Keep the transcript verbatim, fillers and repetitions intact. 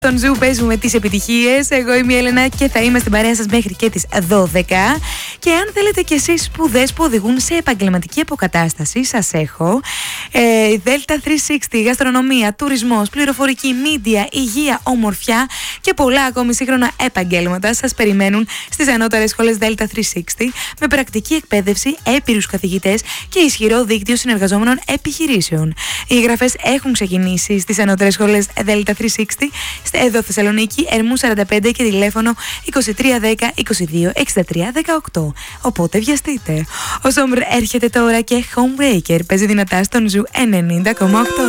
Τον Ζου παίζουμε τις επιτυχίες. Εγώ είμαι η Έλενα και θα είμαι στην παρέα σας μέχρι και τις δώδεκα. Και αν θέλετε κι εσείς σπουδές που οδηγούν σε επαγγελματική αποκατάσταση, σας έχω. Ε, Delta τριακόσια εξήντα, γαστρονομία, τουρισμός, πληροφορική, media, υγεία, ομορφιά και πολλά ακόμη σύγχρονα επαγγέλματα σας περιμένουν στις ανώτερες σχολές Delta τριακόσια εξήντα με πρακτική εκπαίδευση, έπειρους καθηγητές και ισχυρό δίκτυο συνεργαζόμενων επιχειρήσεων. Οι εγγραφές έχουν ξεκινήσει στις ανώτερες σχολές Delta τριακόσια εξήντα εδώ Θεσσαλονίκη, Ερμού σαράντα πέντε και τηλέφωνο είκοσι τρία δέκα είκοσι δύο εξήντα τρία δεκαοκτώ. Οπότε βιαστείτε. Ο Σόμπρ έρχεται τώρα και Homebreaker παίζει δυνατά στον Ζου ενενήντα κόμμα οκτώ.